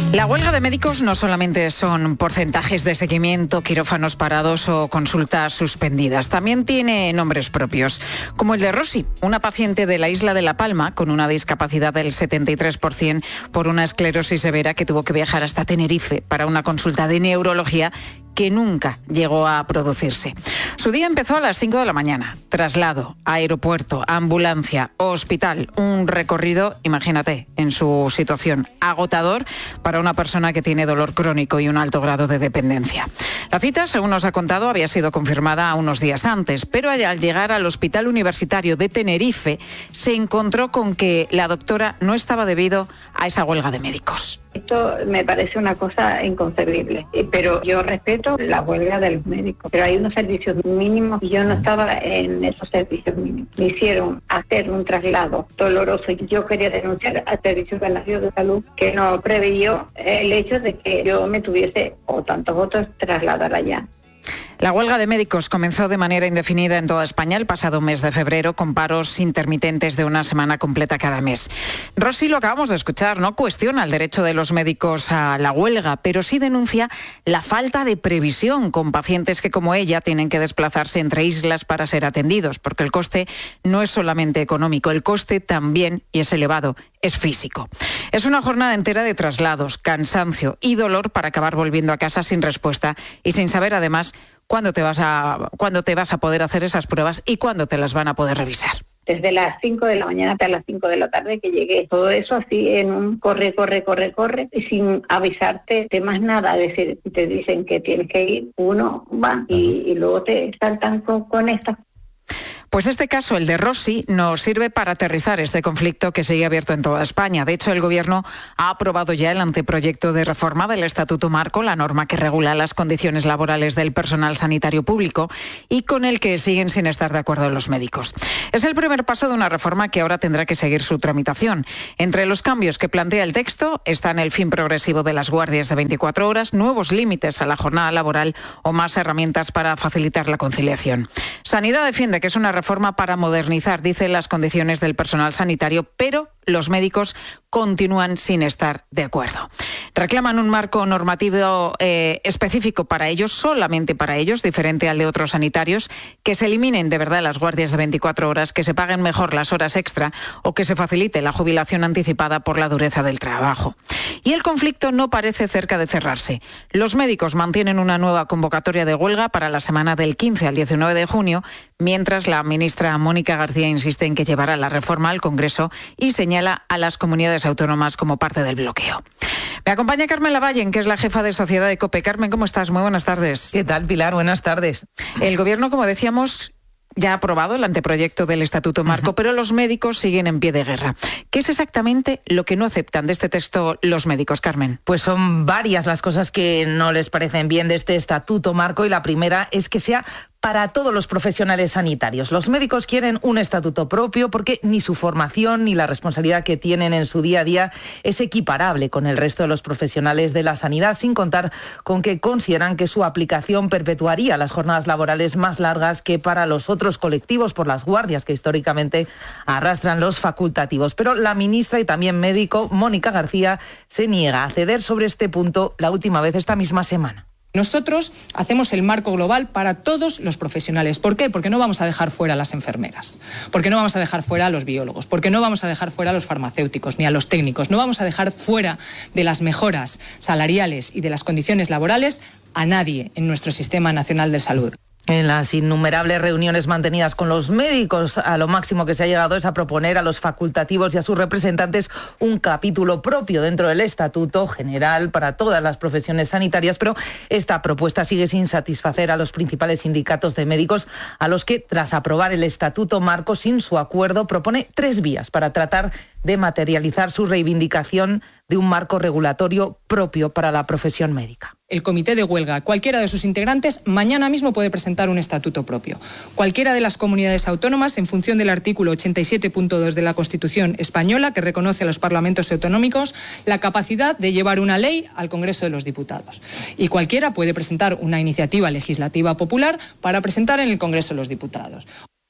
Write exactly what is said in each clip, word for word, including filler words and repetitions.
La huelga de médicos no solamente son porcentajes de seguimiento, quirófanos parados o consultas suspendidas, también tiene nombres propios, como el de Rosy, una paciente de la isla de La Palma con una discapacidad del setenta y tres por ciento por una esclerosis severa que tuvo que viajar hasta Tenerife para una consulta de neurología que nunca llegó a producirse. Su día empezó a las cinco de la mañana. Traslado, aeropuerto, ambulancia, hospital, un recorrido, imagínate, en su situación, agotador para una persona que tiene dolor crónico y un alto grado de dependencia. La cita, según nos ha contado, había sido confirmada unos días antes, pero al llegar al Hospital Universitario de Tenerife se encontró con que la doctora no estaba debido a esa huelga de médicos. Esto me parece una cosa inconcebible, pero yo respeto la huelga de los médicos, pero hay unos servicios mínimos y yo no estaba en esos servicios mínimos. Me hicieron hacer un traslado doloroso y yo quería denunciar al Servicio de la Ciudad de Salud que no preveyó el hecho de que yo me tuviese o tantos otros trasladar allá. La huelga de médicos comenzó de manera indefinida en toda España el pasado mes de febrero, con paros intermitentes de una semana completa cada mes. Rosy, lo acabamos de escuchar, no cuestiona el derecho de los médicos a la huelga, pero sí denuncia la falta de previsión con pacientes que, como ella, tienen que desplazarse entre islas para ser atendidos, porque el coste no es solamente económico, el coste también, y es elevado, es físico. Es una jornada entera de traslados, cansancio y dolor para acabar volviendo a casa sin respuesta y sin saber, además, cuándo te vas a, cuándo te vas a poder hacer esas pruebas y cuándo te las van a poder revisar. Desde las cinco de la mañana hasta las cinco de la tarde que llegué. Todo eso así en un corre, corre, corre, corre, y sin avisarte de más nada. Es decir, te dicen que tienes que ir, uno va y, y luego te saltan con, con estas. Pues este caso, el de Rosy, nos sirve para aterrizar este conflicto que sigue abierto en toda España. De hecho, el Gobierno ha aprobado ya el anteproyecto de reforma del Estatuto Marco, la norma que regula las condiciones laborales del personal sanitario público y con el que siguen sin estar de acuerdo los médicos. Es el primer paso de una reforma que ahora tendrá que seguir su tramitación. Entre los cambios que plantea el texto están el fin progresivo de las guardias de veinticuatro horas, nuevos límites a la jornada laboral o más herramientas para facilitar la conciliación. Sanidad defiende que es una reforma para modernizar, dice, las condiciones del personal sanitario, pero los médicos continúan sin estar de acuerdo. Reclaman un marco normativo eh, específico para ellos, solamente para ellos, diferente al de otros sanitarios, que se eliminen de verdad las guardias de veinticuatro horas, que se paguen mejor las horas extra o que se facilite la jubilación anticipada por la dureza del trabajo. Y el conflicto no parece cerca de cerrarse. Los médicos mantienen una nueva convocatoria de huelga para la semana del quince al diecinueve de junio, mientras la ministra Mónica García insiste en que llevará la reforma al Congreso y señala a las comunidades autónomas como parte del bloqueo. Me acompaña Carmen Lavallen, que es la jefa de Sociedad de COPE. Carmen, ¿cómo estás? Muy buenas tardes. ¿Qué tal, Pilar? Buenas tardes. El Gobierno, como decíamos, ya ha aprobado el anteproyecto del Estatuto Marco, uh-huh. pero los médicos siguen en pie de guerra. ¿Qué es exactamente lo que no aceptan de este texto los médicos, Carmen? Pues son varias las cosas que no les parecen bien de este Estatuto Marco, y la primera es que sea para todos los profesionales sanitarios. Los médicos quieren un estatuto propio porque ni su formación ni la responsabilidad que tienen en su día a día es equiparable con el resto de los profesionales de la sanidad, sin contar con que consideran que su aplicación perpetuaría las jornadas laborales más largas que para los otros colectivos por las guardias que históricamente arrastran los facultativos. Pero la ministra y también médico Mónica García se niega a ceder sobre este punto la última vez esta misma semana. Nosotros hacemos el marco global para todos los profesionales. ¿Por qué? Porque no vamos a dejar fuera a las enfermeras, porque no vamos a dejar fuera a los biólogos, porque no vamos a dejar fuera a los farmacéuticos ni a los técnicos, no vamos a dejar fuera de las mejoras salariales y de las condiciones laborales a nadie en nuestro Sistema Nacional de Salud. En las innumerables reuniones mantenidas con los médicos, a lo máximo que se ha llegado es a proponer a los facultativos y a sus representantes un capítulo propio dentro del Estatuto General para todas las profesiones sanitarias, pero esta propuesta sigue sin satisfacer a los principales sindicatos de médicos, a los que, tras aprobar el Estatuto Marco sin su acuerdo, propone tres vías para tratar de materializar su reivindicación de un marco regulatorio propio para la profesión médica. El comité de huelga, cualquiera de sus integrantes, mañana mismo puede presentar un estatuto propio. Cualquiera de las comunidades autónomas, en función del artículo ochenta y siete punto dos de la Constitución española, que reconoce a los parlamentos autonómicos la capacidad de llevar una ley al Congreso de los Diputados. Y cualquiera puede presentar una iniciativa legislativa popular para presentar en el Congreso de los Diputados.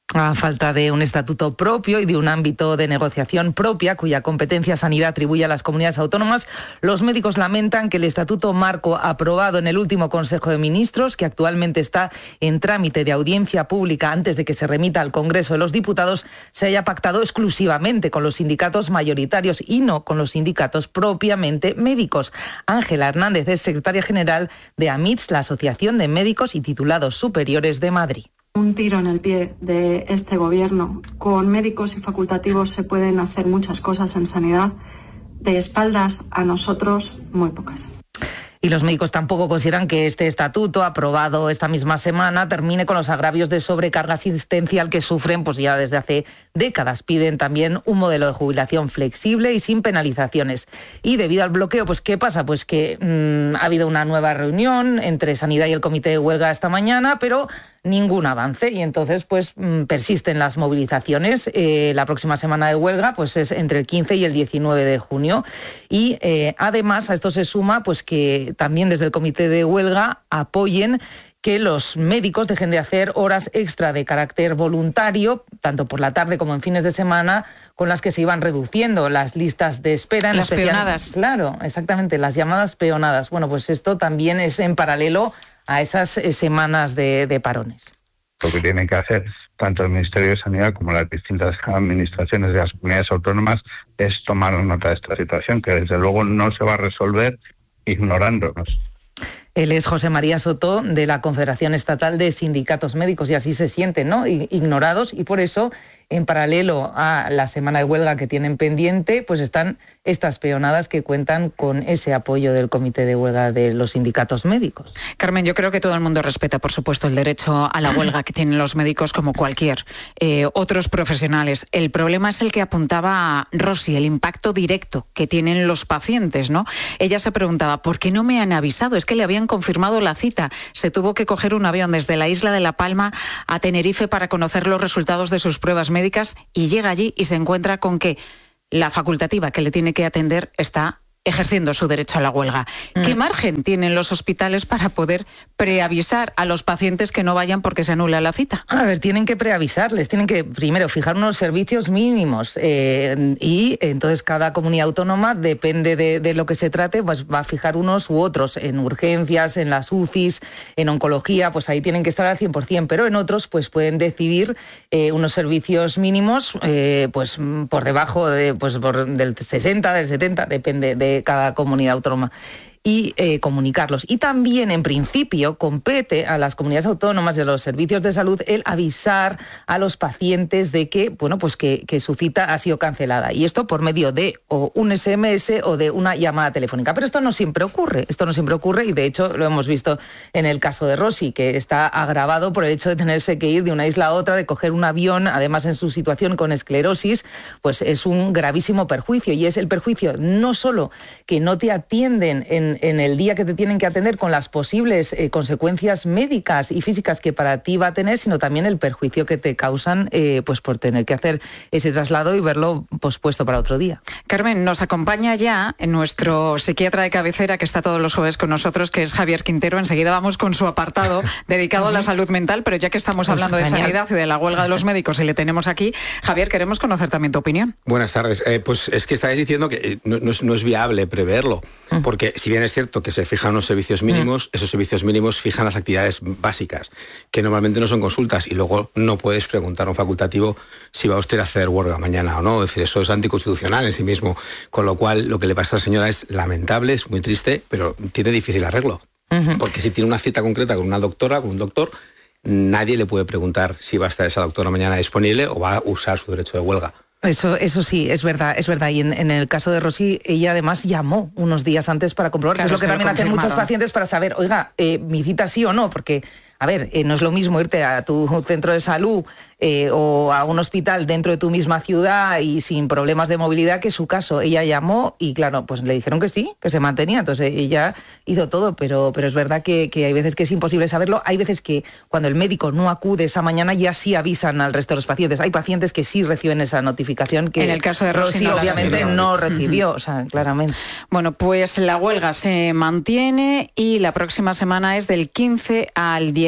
A falta de un estatuto propio y de un ámbito de negociación propia cuya competencia sanidad atribuye a las comunidades autónomas, los médicos lamentan que el estatuto marco aprobado en el último Consejo de Ministros, que actualmente está en trámite de audiencia pública antes de que se remita al Congreso de los Diputados, se haya pactado exclusivamente con los sindicatos mayoritarios y no con los sindicatos propiamente médicos. Ángela Hernández es secretaria general de AMITS, la Asociación de Médicos y Titulados Superiores de Madrid. Un tiro en el pie de este gobierno. Con médicos y facultativos se pueden hacer muchas cosas en sanidad. De espaldas a nosotros, muy pocas. Y los médicos tampoco consideran que este estatuto, aprobado esta misma semana, termine con los agravios de sobrecarga asistencial que sufren pues ya desde hace décadas. Piden también un modelo de jubilación flexible y sin penalizaciones. Y debido al bloqueo, pues ¿qué pasa? Pues que mmm, ha habido una nueva reunión entre Sanidad y el Comité de Huelga esta mañana, pero ningún avance, y entonces pues mmm, persisten las movilizaciones. Eh, la próxima semana de huelga pues es entre el quince y el diecinueve de junio, y eh, además a esto se suma pues que también desde el Comité de Huelga apoyen que los médicos dejen de hacer horas extra de carácter voluntario, tanto por la tarde como en fines de semana, con las que se iban reduciendo las listas de espera. En las especial... peonadas. Claro, exactamente, las llamadas peonadas. Bueno, pues esto también es en paralelo a esas eh, semanas de, de parones. Lo que tienen que hacer tanto el Ministerio de Sanidad como las distintas administraciones de las comunidades autónomas es tomar nota de esta situación, que desde luego no se va a resolver ignorándonos. Él es José María Soto, de la Confederación Estatal de Sindicatos Médicos, y así se sienten, ¿no?, ignorados, y por eso, en paralelo a la semana de huelga que tienen pendiente, pues están estas peonadas que cuentan con ese apoyo del Comité de Huelga de los sindicatos médicos. Carmen, yo creo que todo el mundo respeta, por supuesto, el derecho a la huelga que tienen los médicos como cualquier eh, otros profesionales. El problema es el que apuntaba Rosy, el impacto directo que tienen los pacientes, ¿no? Ella se preguntaba, ¿por qué no me han avisado? Es que le habían confirmado la cita. Se tuvo que coger un avión desde la isla de La Palma a Tenerife para conocer los resultados de sus pruebas médicas, y llega allí y se encuentra con que la facultativa que le tiene que atender está ejerciendo su derecho a la huelga. Mm. ¿Qué margen tienen los hospitales para poder preavisar a los pacientes que no vayan porque se anula la cita? A ver, tienen que preavisarles, tienen que primero fijar unos servicios mínimos eh, y entonces cada comunidad autónoma, depende de, de lo que se trate, pues va a fijar unos u otros. En urgencias, en las U C Is, en oncología, pues ahí tienen que estar al cien por ciento, pero en otros pues pueden decidir eh, unos servicios mínimos eh, pues por debajo de, pues, por, del sesenta, del setenta, depende de cada comunidad autónoma, y eh, comunicarlos. Y también, en principio, compete a las comunidades autónomas y a los servicios de salud el avisar a los pacientes de que, bueno, pues que, que su cita ha sido cancelada. Y esto por medio de o un ese eme ese o de una llamada telefónica. Pero esto no siempre ocurre. Esto no siempre ocurre y, de hecho, lo hemos visto en el caso de Rosy, que está agravado por el hecho de tenerse que ir de una isla a otra, de coger un avión. Además, en su situación con esclerosis, pues es un gravísimo perjuicio. Y es el perjuicio no solo que no te atienden en en el día que te tienen que atender, con las posibles eh, consecuencias médicas y físicas que para ti va a tener, sino también el perjuicio que te causan eh, pues por tener que hacer ese traslado y verlo pospuesto para otro día. Carmen, nos acompaña ya nuestro psiquiatra de cabecera, que está todos los jueves con nosotros, que es Javier Quintero. Enseguida vamos con su apartado dedicado a la salud mental, pero ya que estamos pues hablando genial. de sanidad y de la huelga de los médicos y le tenemos aquí, Javier, queremos conocer también tu opinión. Buenas tardes. Eh, pues es que estáis diciendo que no, no, es, no es viable preverlo, uh-huh. porque si bien es cierto que se fijan unos servicios mínimos, uh-huh. esos servicios mínimos fijan las actividades básicas, que normalmente no son consultas, y luego no puedes preguntar a un facultativo si va usted a hacer huelga mañana o no. Es decir, eso es anticonstitucional en sí mismo, con lo cual lo que le pasa a esta señora es lamentable, es muy triste, pero tiene difícil arreglo, uh-huh. porque si tiene una cita concreta con una doctora, con un doctor, nadie le puede preguntar si va a estar esa doctora mañana disponible o va a usar su derecho de huelga. Eso, eso sí, es verdad, es verdad. Y en, en el caso de Rosy, ella además llamó unos días antes para comprobar, claro, que es lo que también hacen muchos pacientes para saber, oiga, eh, mi cita sí o no, porque, a ver, eh, no es lo mismo irte a tu centro de salud eh, o a un hospital dentro de tu misma ciudad y sin problemas de movilidad, que su caso. Ella llamó y, claro, pues le dijeron que sí, que se mantenía. Entonces ella hizo todo, pero, pero es verdad que, que hay veces que es imposible saberlo. Hay veces que cuando el médico no acude esa mañana ya sí avisan al resto de los pacientes. Hay pacientes que sí reciben esa notificación que en el caso de Rosy, no, obviamente no, no recibió, o sea, claramente. Bueno, pues la huelga se mantiene y la próxima semana es del quince al diez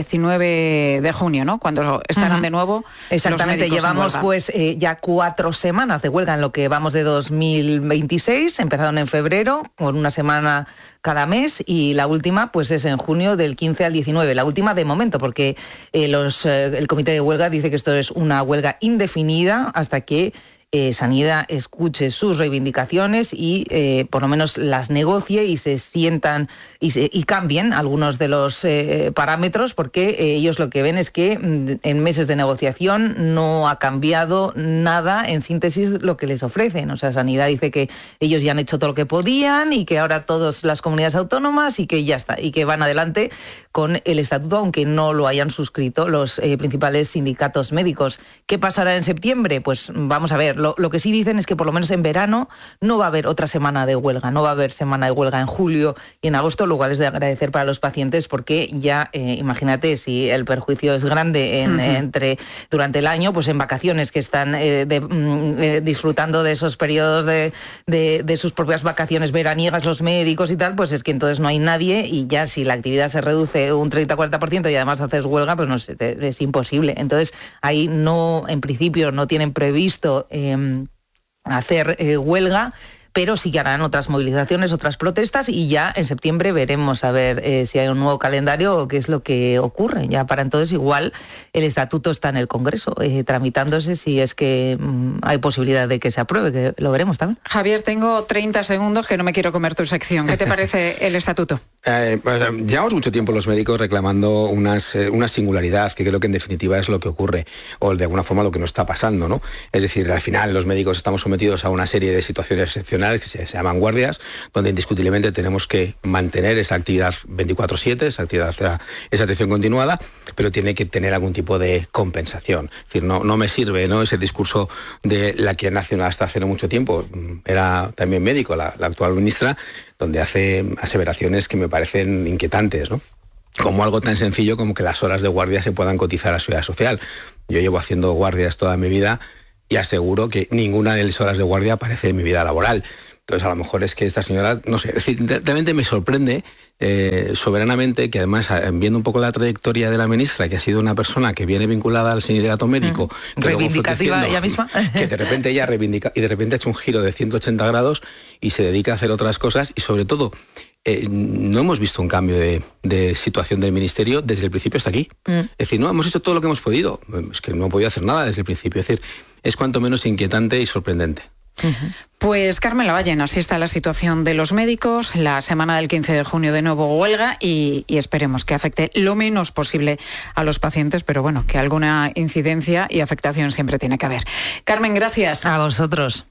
diecinueve de junio, ¿no? Cuando estarán uh-huh. de nuevo. Exactamente, los llevamos pues eh, ya cuatro semanas de huelga en lo que vamos de dos mil veintiséis, empezaron en febrero, con una semana cada mes, y la última pues es en junio del quince al diecinueve, la última de momento, porque eh, los, eh, el comité de huelga dice que esto es una huelga indefinida hasta que Eh, Sanidad escuche sus reivindicaciones y eh, por lo menos las negocie y se sientan y, se, y cambien algunos de los eh, parámetros, porque eh, ellos lo que ven es que mm, en meses de negociación no ha cambiado nada, en síntesis, lo que les ofrecen. O sea, Sanidad dice que ellos ya han hecho todo lo que podían y que ahora todas las comunidades autónomas y que ya está, y que van adelante con el estatuto, aunque no lo hayan suscrito los eh, principales sindicatos médicos. ¿Qué pasará en septiembre? Pues vamos a ver. Lo, lo que sí dicen es que por lo menos en verano no va a haber otra semana de huelga, no va a haber semana de huelga en julio y en agosto, lo cual es de agradecer para los pacientes, porque ya, eh, imagínate, si el perjuicio es grande en, uh-huh. entre durante el año, pues en vacaciones que están eh, de, mm, eh, disfrutando de esos periodos de, de, de sus propias vacaciones veraniegas, los médicos y tal, pues es que entonces no hay nadie, y ya si la actividad se reduce un treinta a cuarenta por ciento y además haces huelga, pues no sé, te, es imposible. Entonces ahí no, en principio no tienen previsto eh, hacer eh, huelga, pero sí que harán otras movilizaciones, otras protestas, y ya en septiembre veremos a ver eh, si hay un nuevo calendario o qué es lo que ocurre. Ya para entonces igual el estatuto está en el Congreso eh, tramitándose, si es que mmm, hay posibilidad de que se apruebe, que lo veremos también. Javier, tengo treinta segundos que no me quiero comer tu sección. ¿Qué te parece el estatuto? Eh, pues, llevamos mucho tiempo los médicos reclamando unas, eh, una singularidad, que creo que en definitiva es lo que ocurre, o de alguna forma lo que nos está pasando, ¿no? Es decir, al final los médicos estamos sometidos a una serie de situaciones excepcionales que se, se llaman guardias, donde indiscutiblemente tenemos que mantener esa actividad veinticuatro siete, esa actividad, esa atención continuada, pero tiene que tener algún tipo de compensación. Es decir, no, no me sirve, ¿no?, ese discurso de la que nació hasta hace no mucho tiempo, era también médico, la, la actual ministra, donde hace aseveraciones que me parecen inquietantes, ¿no? Como algo tan sencillo como que las horas de guardia se puedan cotizar a la seguridad social. Yo llevo haciendo guardias toda mi vida y aseguro que ninguna de las horas de guardia aparece en mi vida laboral. Entonces, a lo mejor es que esta señora, no sé, es decir, realmente me sorprende eh, soberanamente que, además, viendo un poco la trayectoria de la ministra, que ha sido una persona que viene vinculada al sindicato médico, mm. reivindicativa ella misma, que de repente ella reivindica y de repente ha hecho un giro de ciento ochenta grados y se dedica a hacer otras cosas, y sobre todo Eh, no hemos visto un cambio de, de situación del Ministerio desde el principio hasta aquí. Mm. Es decir, no, hemos hecho todo lo que hemos podido. Es que no he podido hacer nada desde el principio. Es decir, es cuanto menos inquietante y sorprendente. Uh-huh. Pues Carmen Lavallen, así está la situación de los médicos. La semana del quince de junio de nuevo huelga y, y esperemos que afecte lo menos posible a los pacientes, pero bueno, que alguna incidencia y afectación siempre tiene que haber. Carmen, gracias. A vosotros.